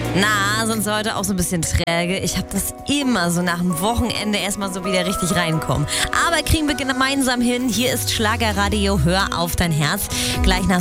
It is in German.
Na, sonst heute auch so ein bisschen träge. Ich habe das immer so nach dem Wochenende erstmal so wieder richtig reinkommen. Aber kriegen wir gemeinsam hin. Hier ist Schlagerradio, hör auf dein Herz. Gleich nach